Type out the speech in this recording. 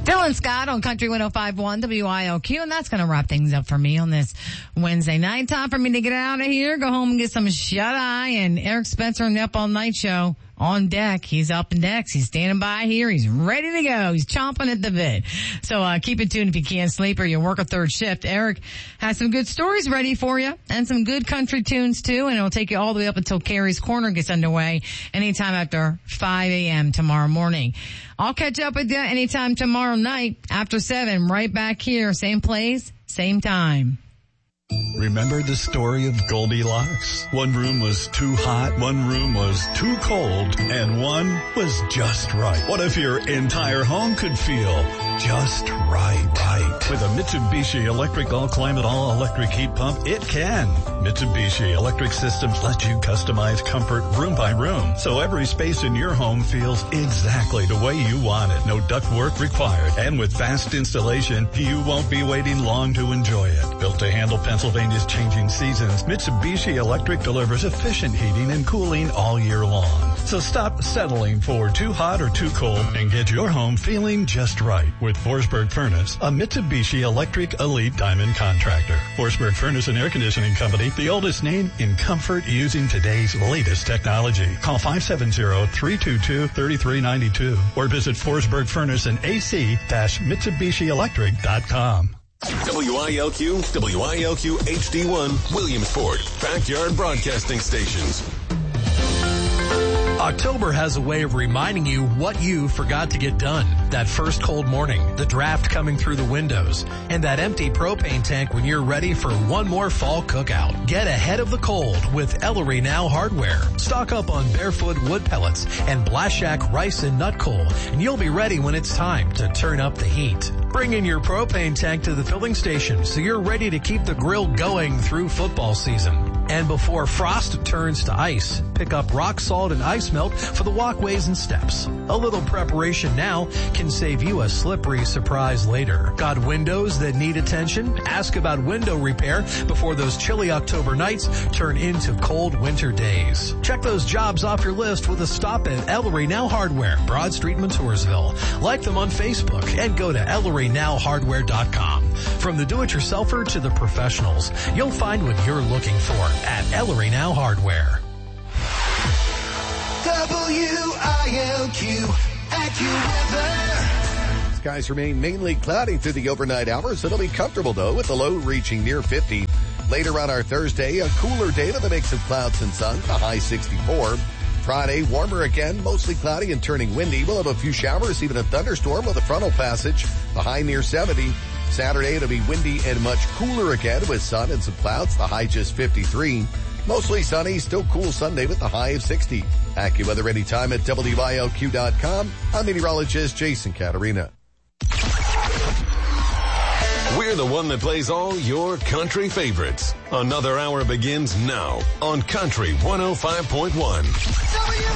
Dylan Scott on Country 105.1 WILQ, and that's going to wrap things up for me on this Wednesday night. Time for me to get out of here, go home and get some shut-eye, and Eric Spencer and the Up All Night Show on deck. He's up in decks. He's standing by here. He's ready to go. He's chomping at the bit. So keep it tuned if you can't sleep or you work a third shift. Eric has some good stories ready for you and some good country tunes too, and it'll take you all the way up until Carrie's Corner gets underway anytime after 5 a.m. tomorrow morning. I'll catch up with you anytime tomorrow night after 7, right back here, same place, same time. Remember the story of Goldilocks? One room was too hot, one room was too cold, and one was just right. What if your entire home could feel just right? With a Mitsubishi Electric All-Climate All-Electric Heat Pump, it can. Mitsubishi Electric Systems let you customize comfort room by room, so every space in your home feels exactly the way you want it. No ductwork required. And with fast installation, you won't be waiting long to enjoy it. Built to handle Pennsylvania's changing seasons, Mitsubishi Electric delivers efficient heating and cooling all year long. So stop settling for too hot or too cold and get your home feeling just right with Forsberg Furnace, a Mitsubishi Electric Elite Diamond contractor. Forsberg Furnace and Air Conditioning Company, the oldest name in comfort using today's latest technology. Call 570-322-3392 or visit Forsberg Furnace and AC-MitsubishiElectric.com. WILQ, WILQ HD1, Williamsport, Backyard Broadcasting Stations. October has a way of reminding you what you forgot to get done. That first cold morning, the draft coming through the windows, and that empty propane tank when you're ready for one more fall cookout. Get ahead of the cold with Ellery Now Hardware. Stock up on Barefoot wood pellets and Blast Shack rice and nut coal, and you'll be ready when it's time to turn up the heat. Bring in your propane tank to the filling station so you're ready to keep the grill going through football season. And before frost turns to ice, pick up rock salt and ice melt for the walkways and steps. A little preparation now can save you a slippery surprise later. Got windows that need attention? Ask about window repair before those chilly October nights turn into cold winter days. Check those jobs off your list with a stop at Ellery Now Hardware, Broad Street, Montoursville. Like them on Facebook and go to ElleryNowHardware.com. From the do-it-yourselfer to the professionals, you'll find what you're looking for at Ellery Now Hardware. WILQ AccuWeather. Skies remain mainly cloudy through the overnight hours. It'll be comfortable, though, with the low reaching near 50. Later on our Thursday, a cooler day with a mix of clouds and sun, the high 64. Friday, warmer again, mostly cloudy and turning windy. We'll have a few showers, even a thunderstorm with a frontal passage, the high near 70. Saturday, it'll be windy and much cooler again with sun and some clouds, the high just 53. Mostly sunny, still cool Sunday with the high of 60. AccuWeather anytime at WILQ.com. I'm meteorologist Jason Caterina. We're the one that plays all your country favorites. Another hour begins now on Country 105.1.